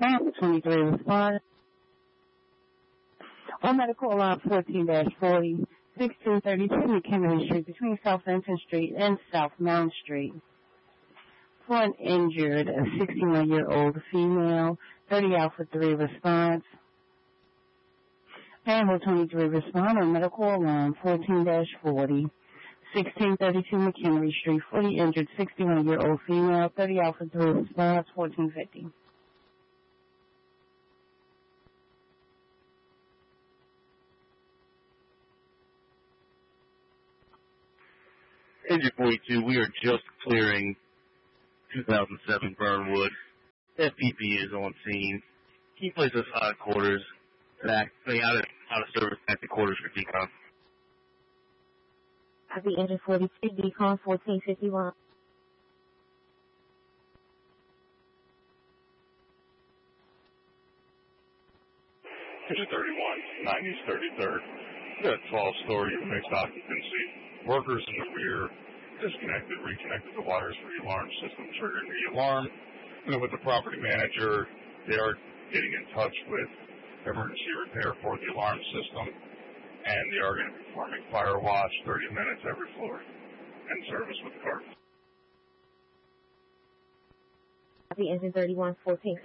Sample 23 respond. On medical alarm 14-40, 1632 McHenry Street between South Fenton Street and South Mount Street. For an injured, a 61-year-old female, 30 Alpha 3 response. Panel 23 respond on medical alarm 14-40, 1632 McHenry Street for the injured 61-year-old female, 30 Alpha 3 response, 1450. Engine 42, we are just clearing 2007 Burnwood. FPP is on scene. Can you place us out of quarters, out of service at the quarters for decon? Copy engine 42, decon 1451. Engine 31, 90s 33rd. We got a 12-story mixed occupancy. Workers in the rear disconnected, reconnected the wires for the alarm system, triggering the alarm. And with the property manager, they are getting in touch with emergency repair for the alarm system, and they are going to be performing fire watch 30 minutes every floor and service with the car. Copy engine 31, 14.